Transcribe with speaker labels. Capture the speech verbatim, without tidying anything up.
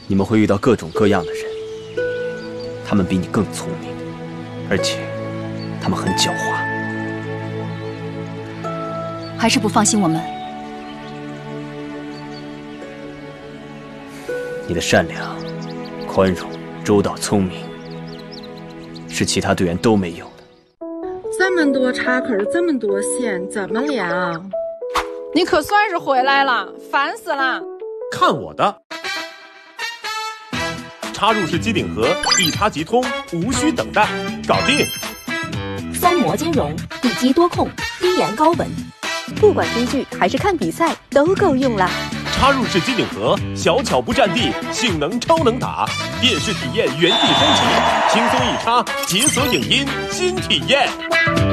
Speaker 1: 你们会遇到各种各样的人，他们比你更聪明，而且他们很狡猾。
Speaker 2: 还是不放心我们？
Speaker 1: 你的善良、宽容、周到、聪明，是其他队员都没有的。
Speaker 3: 这么多插口，这么多线，怎么量？
Speaker 4: 你可算是回来了，烦死了！
Speaker 5: 看我的！插入式机顶盒，一插即通，无需等待，搞定！
Speaker 6: 双模兼容，一机多控，低延高稳，不管追剧还是看比赛都够用了。
Speaker 5: 插入式机顶盒，小巧不占地，性能超能打，电视体验原地升级，轻松一插，解锁影音新体验。